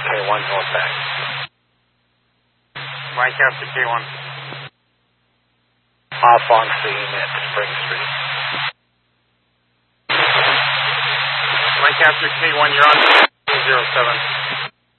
K1 northbound. Lancaster K1. Off on scene at Spring Street. Lancaster K1, you're on 07.